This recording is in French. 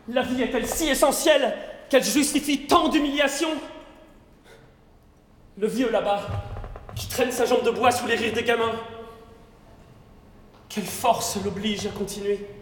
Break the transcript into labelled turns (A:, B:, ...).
A: La vie est-elle si essentielle qu'elle justifie tant d'humiliations? Le vieux là-bas, qui traîne sa jambe de bois sous les rires des gamins, quelle force l'oblige à continuer?